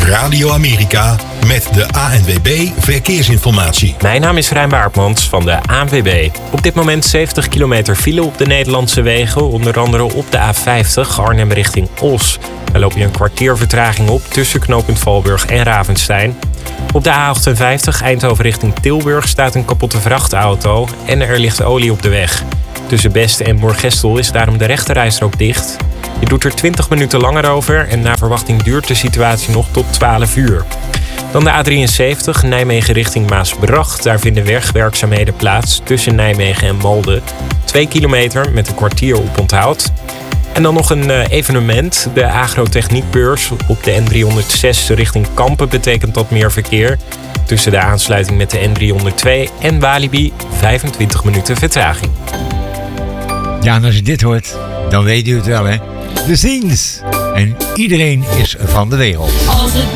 Radio Amerika met de ANWB Verkeersinformatie. Mijn naam is Rijn Baartmans van de ANWB. Op dit moment 70 kilometer file op de Nederlandse wegen. Onder andere op de A50 Arnhem richting Os. Daar loop je een kwartier vertraging op tussen knooppunt Valburg en Ravenstein. Op de A58 Eindhoven richting Tilburg staat een kapotte vrachtauto en er ligt olie op de weg. Tussen Best en Moergestel is daarom de rechterrijstrook dicht. Je doet er 20 minuten langer over en naar verwachting duurt de situatie nog tot 12 uur. Dan de A73 Nijmegen richting Maasbracht. Daar vinden wegwerkzaamheden plaats tussen Nijmegen en Malden. 2 kilometer met een kwartier op onthoud. En dan nog een evenement. De agrotechniekbeurs op de N306 richting Kampen betekent dat meer verkeer. Tussen de aansluiting met de N302 en Walibi 25 minuten vertraging. Ja, en als je dit hoort, dan weet u het wel, hè. De Zings. En iedereen is van de wereld. Als het